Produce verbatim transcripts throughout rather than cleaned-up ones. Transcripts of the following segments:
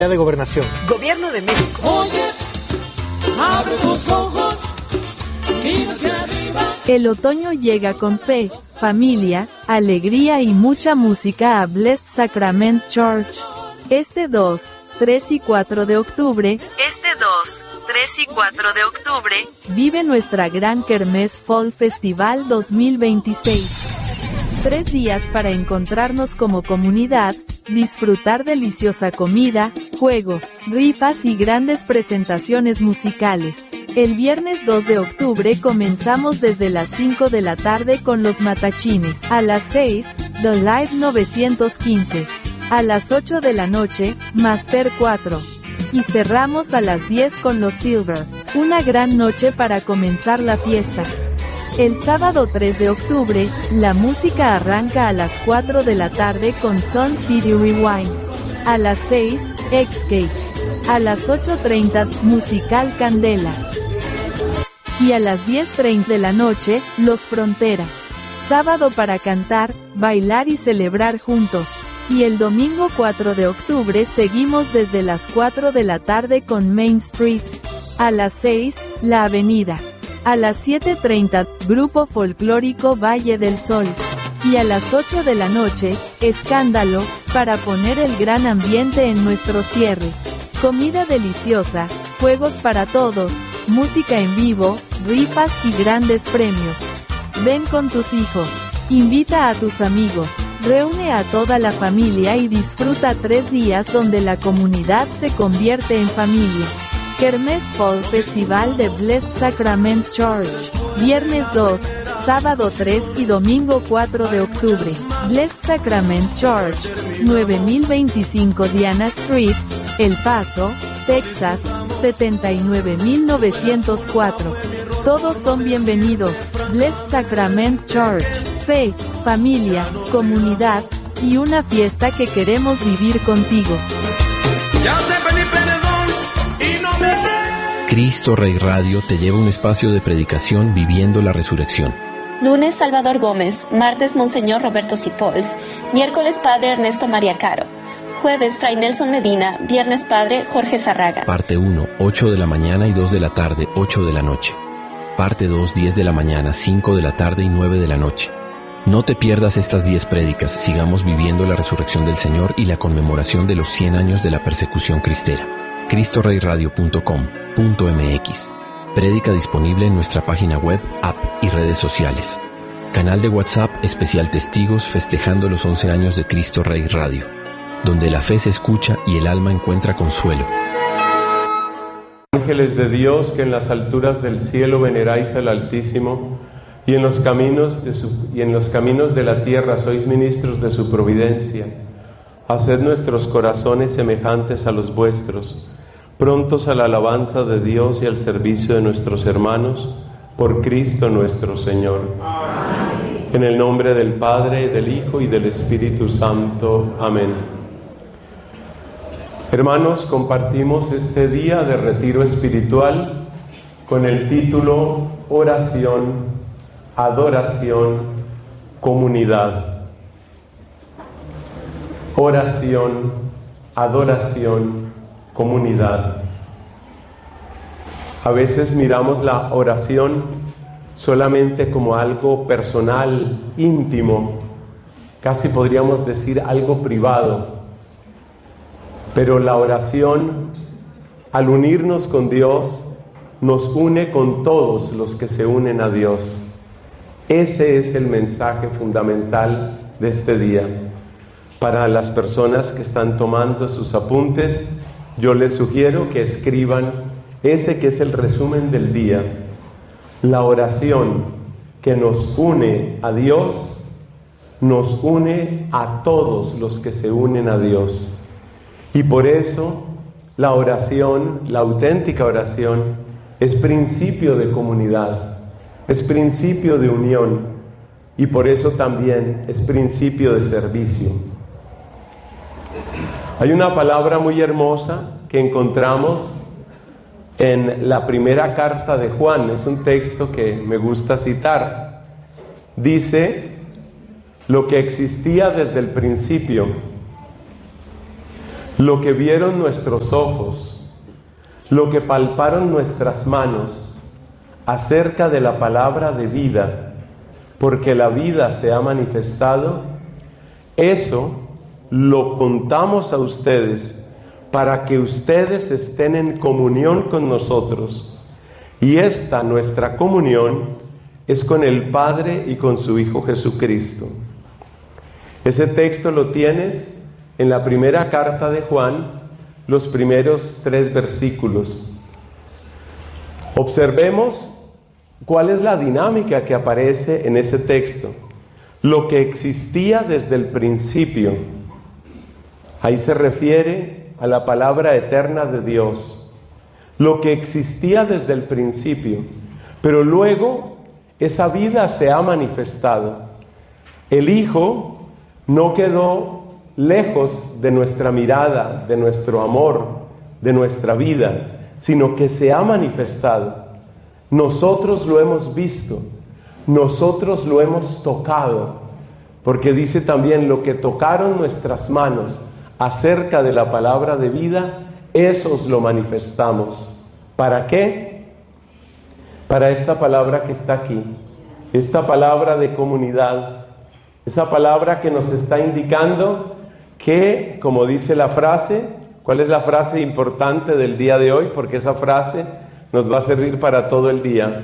de Gobernación. Gobierno de México. Oye, abre tus ojos, mira hacia arriba. El otoño llega con fe, familia, alegría y mucha música a Blessed Sacrament Church. Este dos, tres y cuatro de octubre, este dos, tres y cuatro de octubre, vive nuestra gran Kermés Fall Festival dos mil veintiséis. Tres días para encontrarnos como comunidad, disfrutar deliciosa comida, juegos, rifas y grandes presentaciones musicales. El viernes dos de octubre comenzamos desde las cinco de la tarde con los matachines. A las seis, The Live novecientos quince. A las ocho de la noche, Master cuatro. Y cerramos a las diez con los Silver. Una gran noche para comenzar la fiesta. El sábado tres de octubre, la música arranca a las cuatro de la tarde con Sun City Rewind. A las seis, X-Cake. A las ocho treinta, Musical Candela. Y a las diez treinta de la noche, Los Frontera. Sábado para cantar, bailar y celebrar juntos. Y el domingo cuatro de octubre seguimos desde las cuatro de la tarde con Main Street. A las seis, La Avenida. A las siete treinta, Grupo Folclórico Valle del Sol. Y a las ocho de la noche, Escándalo, para poner el gran ambiente en nuestro cierre. Comida deliciosa, juegos para todos, música en vivo, rifas y grandes premios. Ven con tus hijos, invita a tus amigos, reúne a toda la familia y disfruta tres días donde la comunidad se convierte en familia. Kermés Fall Festival de Blessed Sacrament Church. Viernes dos, sábado tres y domingo cuatro de octubre. Blessed Sacrament Church, nueve mil veinticinco Diana Street, El Paso, Texas, setenta y nueve mil novecientos cuatro. Todos son bienvenidos. Blessed Sacrament Church. Fe, familia, comunidad y una fiesta que queremos vivir contigo. Ya te pedí perdón y no me... Cristo Rey Radio te lleva a un espacio de predicación viviendo la resurrección. Lunes Salvador Gómez, martes Monseñor Roberto Sipols, miércoles Padre Ernesto María Caro, jueves Fray Nelson Medina, viernes Padre Jorge Zarraga. Parte uno, ocho de la mañana y dos de la tarde, ocho de la noche. Parte dos, diez de la mañana, cinco de la tarde y nueve de la noche. No te pierdas estas diez prédicas, sigamos viviendo la resurrección del Señor y la conmemoración de los cien años de la persecución cristera. cristo rey radio punto com punto m x. Prédica disponible en nuestra página web, app y redes sociales. Canal de WhatsApp especial Testigos festejando los once años de Cristo Rey Radio, donde la fe se escucha y el alma encuentra consuelo. Ángeles de Dios, que en las alturas del cielo veneráis al Altísimo, y en los caminos de su, y en los caminos de la tierra sois ministros de su providencia. Haced nuestros corazones semejantes a los vuestros, prontos a la alabanza de Dios y al servicio de nuestros hermanos, por Cristo nuestro Señor. Amén. En el nombre del Padre, del Hijo y del Espíritu Santo. Amén. Hermanos, compartimos este día de retiro espiritual con el título Oración, Adoración, Comunidad. Oración, adoración, comunidad. A veces miramos la oración solamente como algo personal, íntimo, casi podríamos decir algo privado. Pero la oración, al unirnos con Dios, nos une con todos los que se unen a Dios. Ese es el mensaje fundamental de este día. Para las personas que están tomando sus apuntes, yo les sugiero que escriban ese que es el resumen del día. La oración que nos une a Dios, nos une a todos los que se unen a Dios. Y por eso la oración, la auténtica oración, es principio de comunidad, es principio de unión y por eso también es principio de servicio. Hay una palabra muy hermosa que encontramos en la primera carta de Juan, es un texto que me gusta citar. Dice, lo que existía desde el principio, lo que vieron nuestros ojos, lo que palparon nuestras manos acerca de la palabra de vida, porque la vida se ha manifestado, eso lo contamos a ustedes para que ustedes estén en comunión con nosotros. Y esta nuestra comunión es con el Padre y con su Hijo Jesucristo. Ese texto lo tienes en la primera carta de Juan, los primeros tres versículos. Observemos cuál es la dinámica que aparece en ese texto. Lo que existía desde el principio. Ahí se refiere a la palabra eterna de Dios. Lo que existía desde el principio. Pero luego esa vida se ha manifestado. El Hijo no quedó lejos de nuestra mirada, de nuestro amor, de nuestra vida, sino que se ha manifestado. Nosotros lo hemos visto, nosotros lo hemos tocado, porque dice también lo que tocaron nuestras manos acerca de la palabra de vida, esos lo manifestamos. ¿Para qué? Para esta palabra que está aquí, esta palabra de comunidad, esa palabra que nos está indicando que, como dice la frase, ¿cuál es la frase importante del día de hoy? Porque esa frase nos va a servir para todo el día.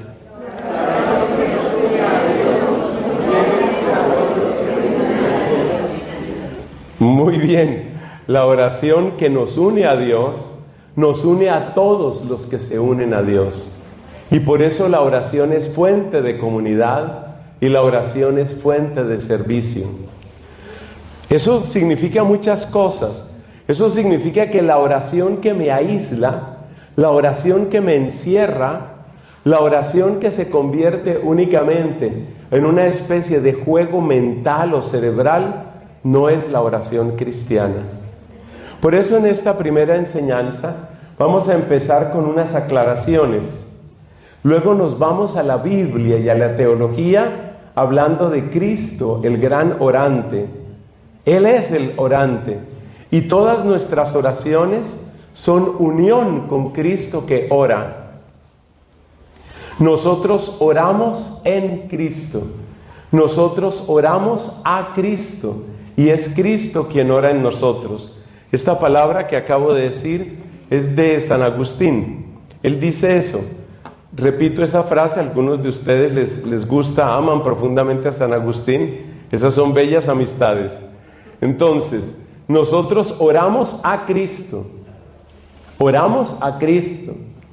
Muy bien, la oración que nos une a Dios, nos une a todos los que se unen a Dios. Y por eso la oración es fuente de comunidad y la oración es fuente de servicio. Eso significa muchas cosas. Eso significa que la oración que me aísla, la oración que me encierra, la oración que se convierte únicamente en una especie de juego mental o cerebral, no es la oración cristiana. Por eso en esta primera enseñanza vamos a empezar con unas aclaraciones. Luego nos vamos a la Biblia y a la teología hablando de Cristo, el gran orante. Él es el orante y todas nuestras oraciones son unión con Cristo que ora. Nosotros oramos en Cristo, nosotros oramos a Cristo y es Cristo quien ora en nosotros. Esta palabra que acabo de decir es de San Agustín. Él dice eso. Repito esa frase, a algunos de ustedes les, les gusta, aman profundamente a San Agustín. Esas son bellas amistades. Entonces, nosotros oramos a Cristo. Oramos a Cristo.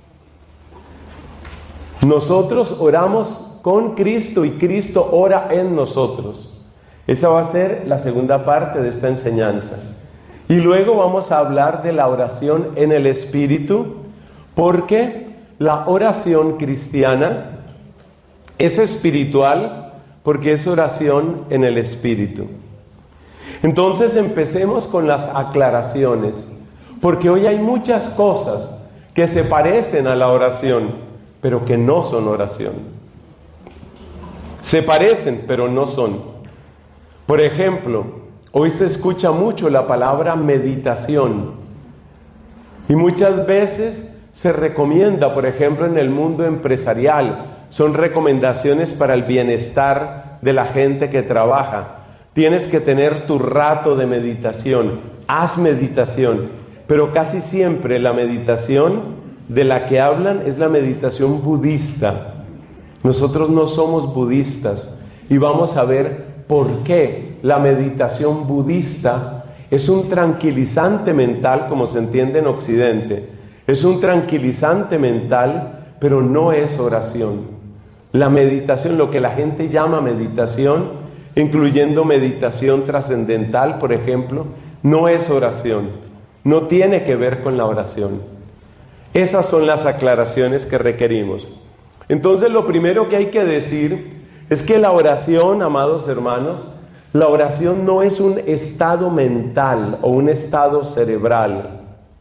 Nosotros oramos con Cristo y Cristo ora en nosotros. Esa va a ser la segunda parte de esta enseñanza. Y luego vamos a hablar de la oración en el Espíritu, porque la oración cristiana es espiritual, porque es oración en el Espíritu. Entonces empecemos con las aclaraciones, porque hoy hay muchas cosas que se parecen a la oración, pero que no son oración. Se parecen, pero no son. Por ejemplo, hoy se escucha mucho la palabra meditación, y muchas veces se recomienda, por ejemplo, en el mundo empresarial, son recomendaciones para el bienestar de la gente que trabaja. Tienes que tener tu rato de meditación, haz meditación, pero casi siempre la meditación de la que hablan es la meditación budista. Nosotros no somos budistas y vamos a ver por qué la meditación budista es un tranquilizante mental, como se entiende en Occidente. Es un tranquilizante mental, pero no es oración. La meditación, lo que la gente llama meditación, incluyendo meditación trascendental, por ejemplo, no es oración, no tiene que ver con la oración. Esas son las aclaraciones que requerimos. Entonces, lo primero que hay que decir es que la oración, amados hermanos, la oración no es un estado mental o un estado cerebral.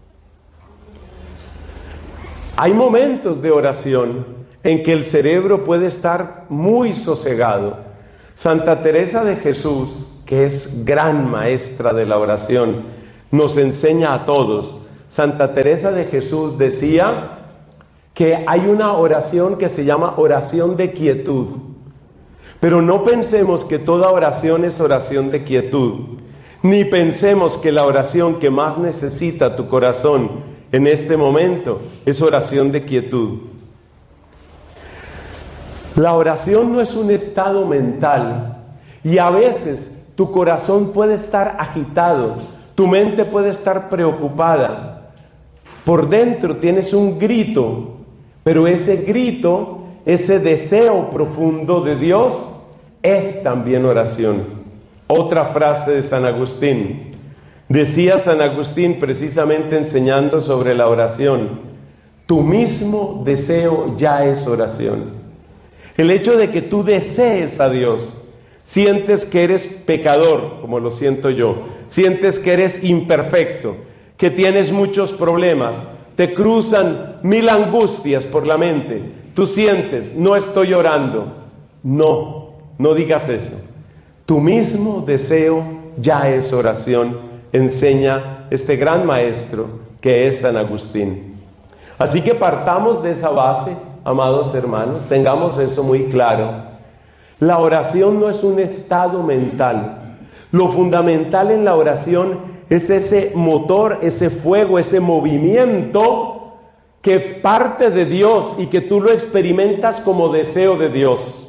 Hay momentos de oración en que el cerebro puede estar muy sosegado. Santa Teresa de Jesús, que es gran maestra de la oración, nos enseña a todos. Santa Teresa de Jesús decía que hay una oración que se llama oración de quietud. Pero no pensemos que toda oración es oración de quietud, ni pensemos que la oración que más necesita tu corazón en este momento es oración de quietud. La oración no es un estado mental, y a veces tu corazón puede estar agitado, tu mente puede estar preocupada. Por dentro tienes un grito, pero ese grito, ese deseo profundo de Dios, es también oración. Otra frase de San Agustín. Decía San Agustín, precisamente enseñando sobre la oración: tu mismo deseo ya es oración. El hecho de que tú desees a Dios, sientes que eres pecador, como lo siento yo, sientes que eres imperfecto, que tienes muchos problemas, te cruzan mil angustias por la mente, tú sientes, no estoy orando. No, no digas eso. Tu mismo deseo ya es oración, enseña este gran maestro que es San Agustín. Así que partamos de esa base, amados hermanos, tengamos eso muy claro. La oración no es un estado mental. Lo fundamental en la oración es ese motor, ese fuego, ese movimiento que parte de Dios y que tú lo experimentas como deseo de Dios.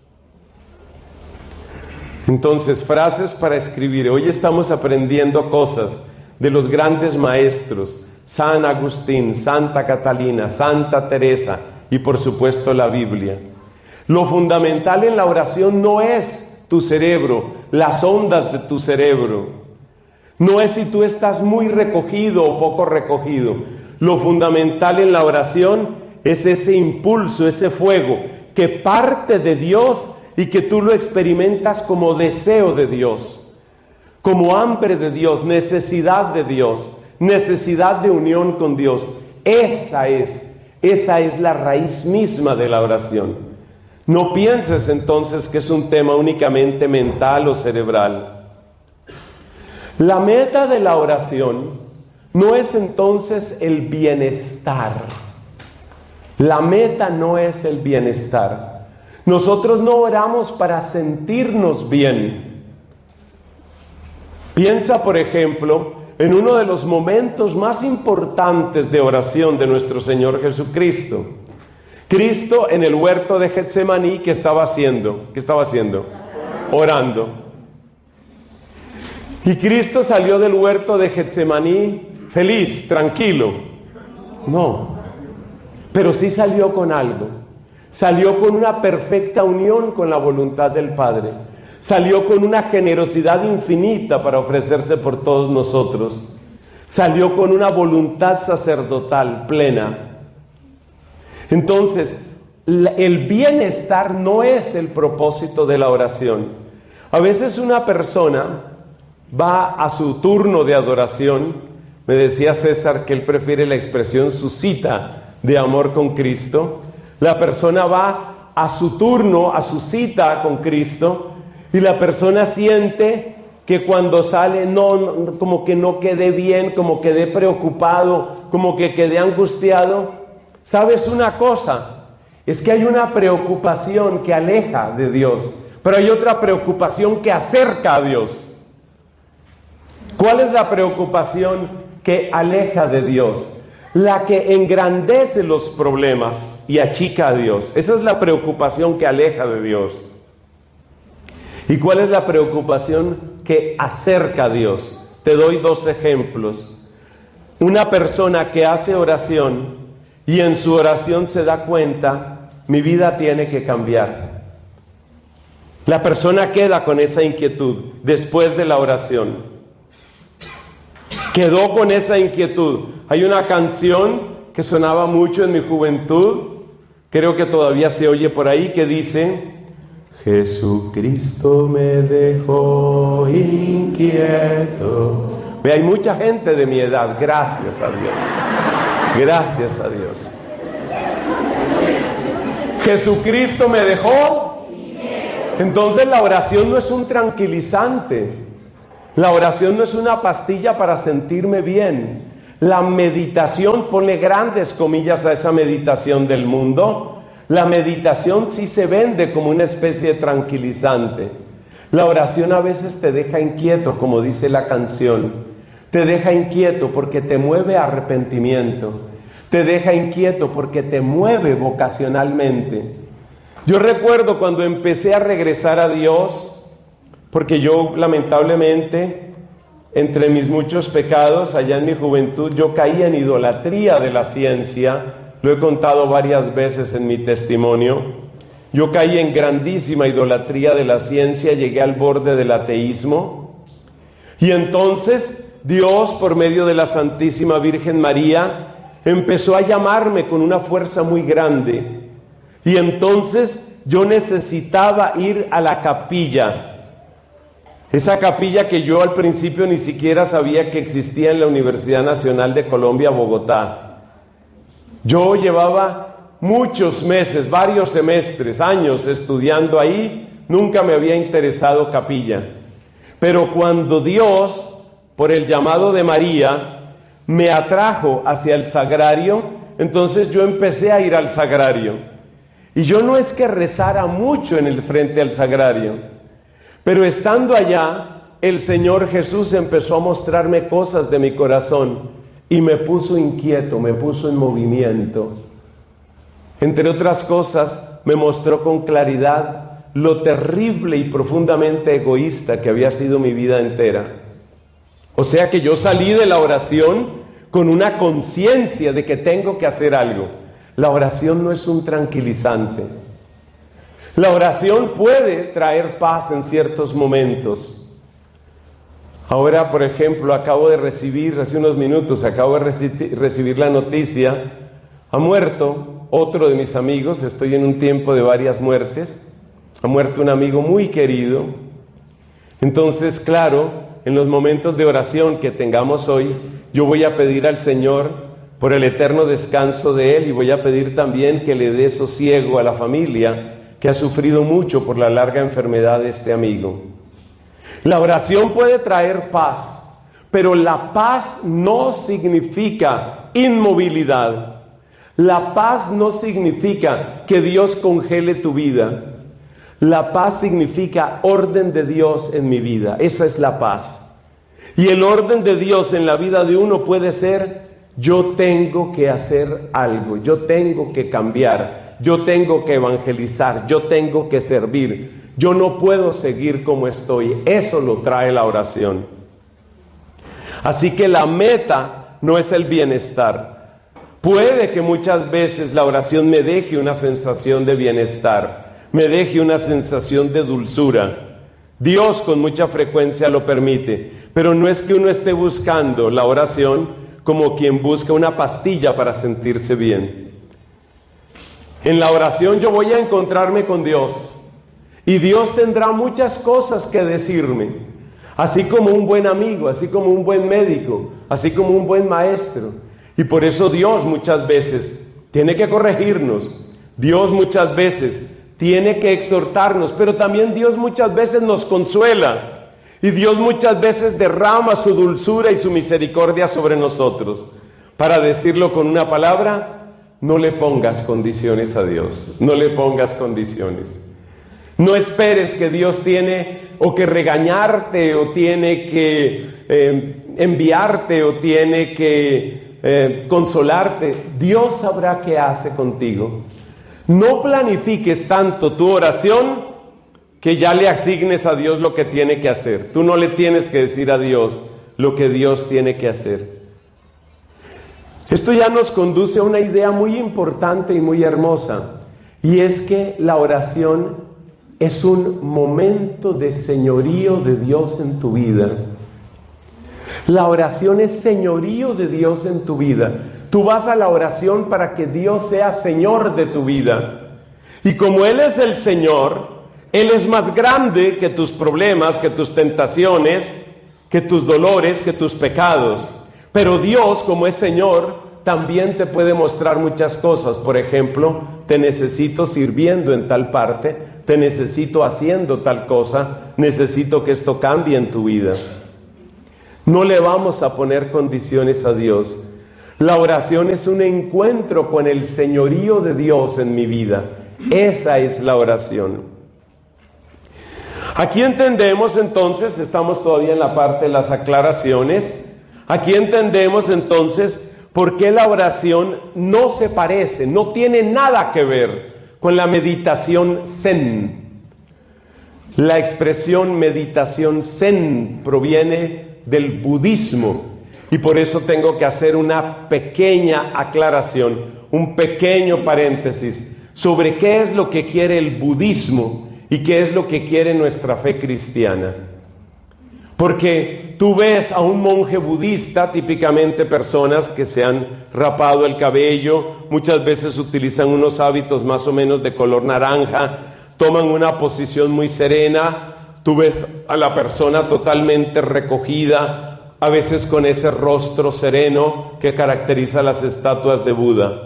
Entonces, frases para escribir. Hoy estamos aprendiendo cosas de los grandes maestros: San Agustín, Santa Catalina, Santa Teresa y por supuesto la Biblia. Lo fundamental en la oración no es tu cerebro, las ondas de tu cerebro. No es si tú estás muy recogido o poco recogido. Lo fundamental en la oración es ese impulso, ese fuego que parte de Dios y que tú lo experimentas como deseo de Dios, como hambre de Dios, necesidad de Dios, necesidad de unión con Dios. Esa es, esa es la raíz misma de la oración. No pienses entonces que es un tema únicamente mental o cerebral. La meta de la oración no es entonces el bienestar. La meta no es el bienestar. Nosotros no oramos para sentirnos bien. Piensa, por ejemplo, en uno de los momentos más importantes de oración de nuestro Señor Jesucristo. Cristo en el huerto de Getsemaní, ¿qué estaba haciendo? ¿Qué estaba haciendo? Orando. Y Cristo salió del huerto de Getsemaní feliz, tranquilo. No, pero sí salió con algo. Salió con una perfecta unión con la voluntad del Padre. Salió con una generosidad infinita para ofrecerse por todos nosotros. Salió con una voluntad sacerdotal plena. Entonces, el bienestar no es el propósito de la oración. A veces una persona va a su turno de adoración. Me decía César que él prefiere la expresión su cita de amor con Cristo. La persona va a su turno, a su cita con Cristo, y la persona siente que cuando sale, no, no, como que no quedé bien, como quedé preocupado, como que quedé angustiado. ¿Sabes una cosa? Es que hay una preocupación que aleja de Dios, pero hay otra preocupación que acerca a Dios. ¿Cuál es la preocupación que aleja de Dios? La que engrandece los problemas y achica a Dios. Esa es la preocupación que aleja de Dios. ¿Y cuál es la preocupación que acerca a Dios? Te doy dos ejemplos. Una persona que hace oración y en su oración se da cuenta, mi vida tiene que cambiar. La persona queda con esa inquietud después de la oración. Quedó con esa inquietud. Hay una canción que sonaba mucho en mi juventud, creo que todavía se oye por ahí, que dice: Jesucristo me dejó inquieto. Ve, hay mucha gente de mi edad, gracias a Dios. Gracias a Dios. Jesucristo me dejó. Entonces la oración no es un tranquilizante. La oración no es una pastilla para sentirme bien. La meditación, pone grandes comillas a esa meditación del mundo. La meditación sí se vende como una especie de tranquilizante. La oración a veces te deja inquieto, como dice la canción. Te deja inquieto porque te mueve a arrepentimiento. Te deja inquieto porque te mueve vocacionalmente. Yo recuerdo cuando empecé a regresar a Dios, porque yo lamentablemente, entre mis muchos pecados, allá en mi juventud, yo caí en idolatría de la ciencia. Lo he contado varias veces en mi testimonio. Yo caí en grandísima idolatría de la ciencia, llegué al borde del ateísmo. Y entonces Dios, por medio de la Santísima Virgen María, empezó a llamarme con una fuerza muy grande. Y entonces yo necesitaba ir a la capilla. Esa capilla que yo al principio ni siquiera sabía que existía en la Universidad Nacional de Colombia, Bogotá. Yo llevaba muchos meses, varios semestres, años estudiando ahí, nunca me había interesado capilla. Pero cuando Dios, por el llamado de María, me atrajo hacia el sagrario, entonces yo empecé a ir al sagrario. Y yo no es que rezara mucho en el frente al sagrario, pero estando allá, el Señor Jesús empezó a mostrarme cosas de mi corazón y me puso inquieto, me puso en movimiento. Entre otras cosas, me mostró con claridad lo terrible y profundamente egoísta que había sido mi vida entera. O sea que yo salí de la oración con una conciencia de que tengo que hacer algo. La oración no es un tranquilizante. La oración puede traer paz en ciertos momentos. Ahora, por ejemplo, acabo de recibir, hace unos minutos, acabo de reci- recibir la noticia, ha muerto otro de mis amigos, estoy en un tiempo de varias muertes, ha muerto un amigo muy querido. Entonces, claro, en los momentos de oración que tengamos hoy, yo voy a pedir al Señor por el eterno descanso de Él y voy a pedir también que le dé sosiego a la familia que ha sufrido mucho por la larga enfermedad de este amigo. La oración puede traer paz, pero la paz no significa inmovilidad. La paz no significa que Dios congele tu vida. La paz significa orden de Dios en mi vida. Esa es la paz. Y el orden de Dios en la vida de uno puede ser: yo tengo que hacer algo, yo tengo que cambiar, yo tengo que evangelizar, yo tengo que servir. Yo no puedo seguir como estoy. Eso lo trae la oración. Así que la meta no es el bienestar. Puede que muchas veces la oración me deje una sensación de bienestar, me deje una sensación de dulzura. Dios con mucha frecuencia lo permite, pero no es que uno esté buscando la oración como quien busca una pastilla para sentirse bien. En la oración yo voy a encontrarme con Dios. Y Dios tendrá muchas cosas que decirme, así como un buen amigo, así como un buen médico, así como un buen maestro. Y por eso Dios muchas veces tiene que corregirnos, Dios muchas veces tiene que exhortarnos, pero también Dios muchas veces nos consuela. Y Dios muchas veces derrama su dulzura y su misericordia sobre nosotros. Para decirlo con una palabra, no le pongas condiciones a Dios, no le pongas condiciones. No esperes que Dios tiene o que regañarte o tiene que eh, enviarte o tiene que eh, consolarte. Dios sabrá qué hace contigo. No planifiques tanto tu oración que ya le asignes a Dios lo que tiene que hacer. Tú no le tienes que decir a Dios lo que Dios tiene que hacer. Esto ya nos conduce a una idea muy importante y muy hermosa, y es que la oración es un momento de señorío de Dios en tu vida. La oración es señorío de Dios en tu vida. Tú vas a la oración para que Dios sea Señor de tu vida. Y como Él es el Señor, Él es más grande que tus problemas, que tus tentaciones, que tus dolores, que tus pecados. Pero Dios, como es Señor, también te puede mostrar muchas cosas. Por ejemplo, te necesito sirviendo en tal parte, te necesito haciendo tal cosa, necesito que esto cambie en tu vida. No le vamos a poner condiciones a Dios. La oración es un encuentro con el señorío de Dios en mi vida. Esa es la oración. Aquí entendemos entonces, estamos todavía en la parte de las aclaraciones, aquí entendemos entonces por qué la oración no se parece, no tiene nada que ver con la meditación zen. La expresión meditación zen proviene del budismo y por eso tengo que hacer una pequeña aclaración, un pequeño paréntesis sobre qué es lo que quiere el budismo y qué es lo que quiere nuestra fe cristiana. Porque tú ves a un monje budista, típicamente personas que se han rapado el cabello, muchas veces utilizan unos hábitos más o menos de color naranja, toman una posición muy serena, tú ves a la persona totalmente recogida, a veces con ese rostro sereno que caracteriza las estatuas de Buda.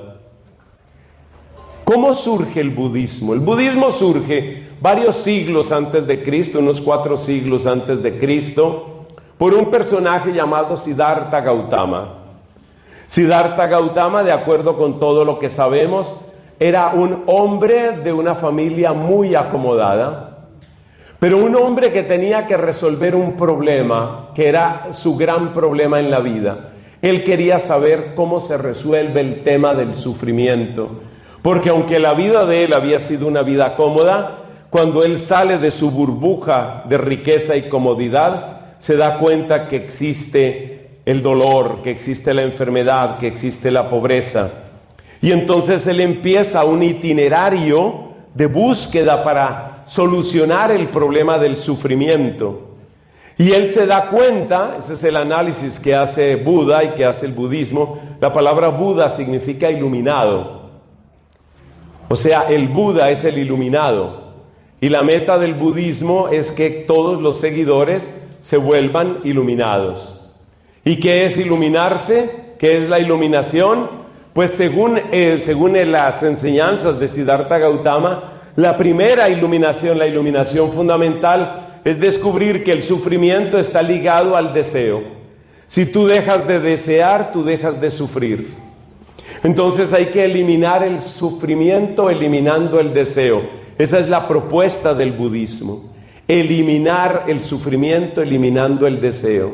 ¿Cómo surge el budismo? El budismo surge varios siglos antes de Cristo, unos cuatro siglos antes de Cristo, por un personaje llamado Siddhartha Gautama. Siddhartha Gautama, de acuerdo con todo lo que sabemos, era un hombre de una familia muy acomodada, pero un hombre que tenía que resolver un problema, que era su gran problema en la vida. Él quería saber cómo se resuelve el tema del sufrimiento, porque aunque la vida de él había sido una vida cómoda, cuando él sale de su burbuja de riqueza y comodidad, se da cuenta que existe el dolor, que existe la enfermedad, que existe la pobreza. Y entonces él empieza un itinerario de búsqueda para solucionar el problema del sufrimiento. Y él se da cuenta, ese es el análisis que hace Buda y que hace el budismo, la palabra Buda significa iluminado. O sea, el Buda es el iluminado. Y la meta del budismo es que todos los seguidores se vuelvan iluminados. ¿Y qué es iluminarse? ¿Qué es la iluminación? Pues según, eh, según las enseñanzas de Siddhartha Gautama, la primera iluminación, la iluminación fundamental, es descubrir que el sufrimiento está ligado al deseo. Si tú dejas de desear, tú dejas de sufrir. Entonces hay que eliminar el sufrimiento eliminando el deseo. Esa es la propuesta del budismo. Eliminar el sufrimiento eliminando el deseo.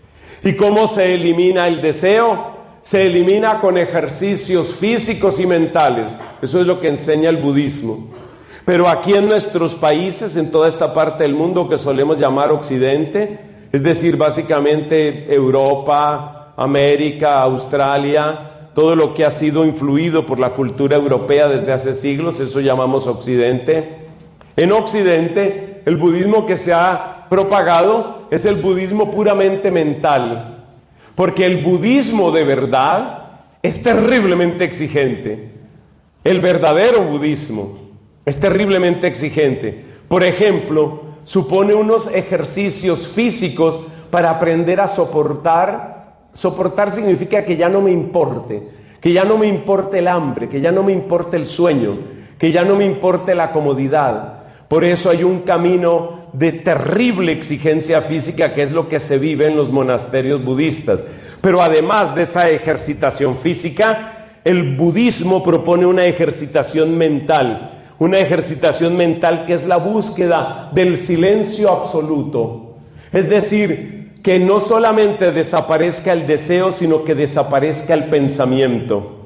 ¿Y cómo se elimina el deseo? Se elimina con ejercicios físicos y mentales. Eso es lo que enseña el budismo. Pero aquí en nuestros países, en toda esta parte del mundo que solemos llamar Occidente, es decir, básicamente Europa, América, Australia, todo lo que ha sido influido por la cultura europea desde hace siglos, eso llamamos Occidente. En Occidente, el budismo que se ha propagado es el budismo puramente mental, porque el budismo de verdad es terriblemente exigente. El verdadero budismo es terriblemente exigente. Por ejemplo, supone unos ejercicios físicos para aprender a soportar. Soportar significa que ya no me importe, que ya no me importe el hambre, que ya no me importe el sueño, que ya no me importe la comodidad. Por eso hay un camino de terrible exigencia física que es lo que se vive en los monasterios budistas. Pero además de esa ejercitación física, el budismo propone una ejercitación mental, una ejercitación mental que es la búsqueda del silencio absoluto. Es decir, que no solamente desaparezca el deseo, sino que desaparezca el pensamiento.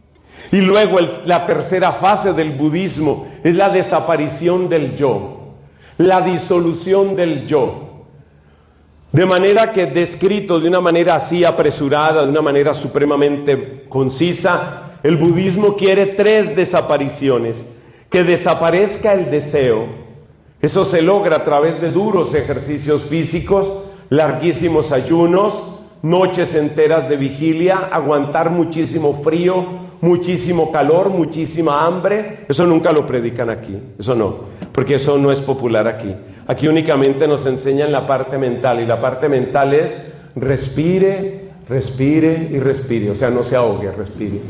Y luego el, la tercera fase del budismo es la desaparición del yo, la disolución del yo. De manera que descrito de una manera así apresurada, de una manera supremamente concisa, el budismo quiere tres desapariciones. Que desaparezca el deseo. Eso se logra a través de duros ejercicios físicos, larguísimos ayunos, noches enteras de vigilia, aguantar muchísimo frío, muchísimo calor, muchísima hambre. Eso nunca lo predican aquí, eso no, porque eso no es popular aquí. Aquí únicamente nos enseñan la parte mental, y la parte mental es respire, respire y respire, o sea, no se ahogue, respire.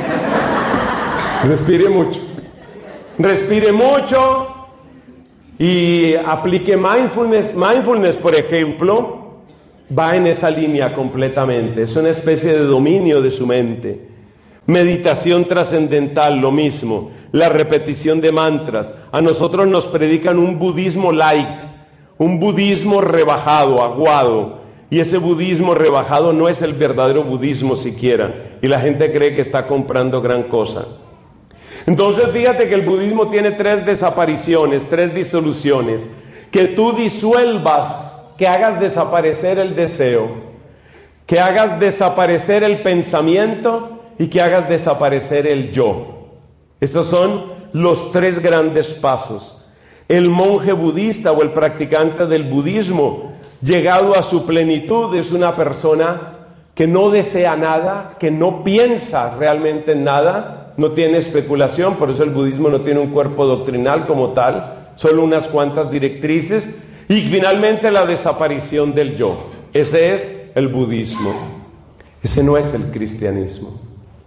Respire mucho, respire mucho. Y aplique mindfulness. Mindfulness, por ejemplo, va en esa línea completamente. Es una especie de dominio de su mente. Meditación trascendental, lo mismo. La repetición de mantras. A nosotros nos predican un budismo light, un budismo rebajado, aguado. Y ese budismo rebajado no es el verdadero budismo siquiera. Y la gente cree que está comprando gran cosa. Entonces fíjate que el budismo tiene tres desapariciones, tres disoluciones. Que tú disuelvas, que hagas desaparecer el deseo, que hagas desaparecer el pensamiento y que hagas desaparecer el yo. Estos son los tres grandes pasos. El monje budista o el practicante del budismo, llegado a su plenitud, es una persona que no desea nada, que no piensa realmente en nada, no tiene especulación. Por eso el budismo no tiene un cuerpo doctrinal como tal, solo unas cuantas directrices. Y finalmente la desaparición del yo. Ese es el budismo. Ese no es el cristianismo.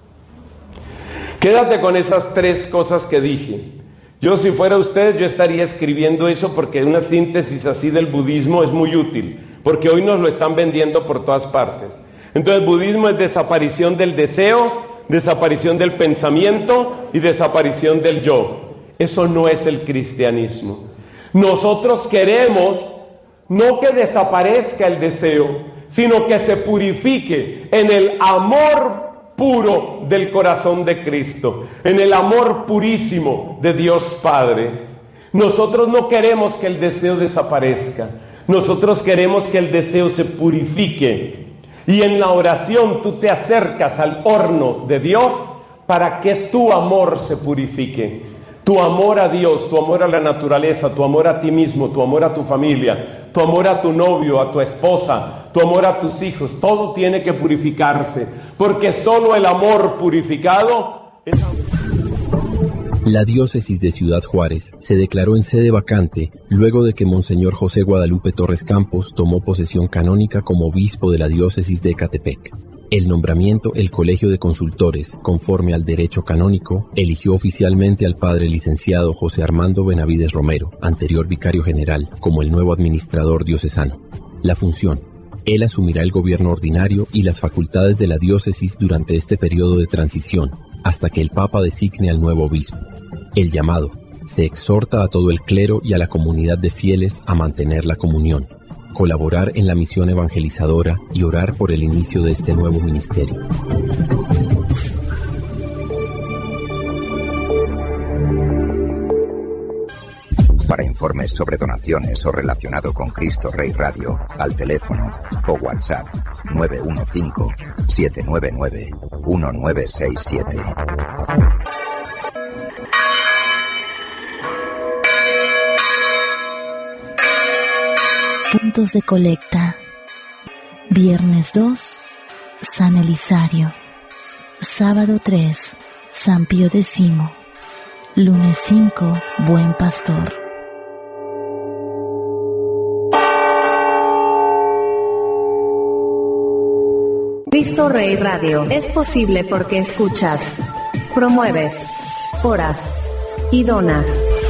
Quédate con esas tres cosas que dije. Yo, si fuera usted, yo estaría escribiendo eso, porque una síntesis así del budismo es muy útil, porque hoy nos lo están vendiendo por todas partes. Entonces el budismo es desaparición del deseo, desaparición del pensamiento y desaparición del yo. Eso no es el cristianismo. Nosotros queremos no que desaparezca el deseo, sino que se purifique en el amor puro del corazón de Cristo, en el amor purísimo de Dios Padre. Nosotros no queremos que el deseo desaparezca, nosotros queremos que el deseo se purifique. Y en la oración tú te acercas al horno de Dios para que tu amor se purifique. Tu amor a Dios, tu amor a la naturaleza, tu amor a ti mismo, tu amor a tu familia, tu amor a tu novio, a tu esposa, tu amor a tus hijos, todo tiene que purificarse, porque solo el amor purificado es... La diócesis de Ciudad Juárez se declaró en sede vacante luego de que Monseñor José Guadalupe Torres Campos tomó posesión canónica como obispo de la diócesis de Ecatepec. El nombramiento, el Colegio de Consultores, conforme al derecho canónico, eligió oficialmente al padre licenciado José Armando Benavides Romero, anterior vicario general, como el nuevo administrador diocesano. La función: él asumirá el gobierno ordinario y las facultades de la diócesis durante este periodo de transición, hasta que el Papa designe al nuevo obispo. El llamado: se exhorta a todo el clero y a la comunidad de fieles a mantener la comunión, colaborar en la misión evangelizadora y orar por el inicio de este nuevo ministerio. Para informes sobre donaciones o relacionado con Cristo Rey Radio, al teléfono o WhatsApp nueve uno cinco, siete nueve nueve, uno nueve seis siete. Puntos de colecta. Viernes dos, San Elisario. Sábado tres, San Pío X. Lunes cinco, Buen Pastor. Cristo Rey Radio es posible porque escuchas, promueves, oras y donas.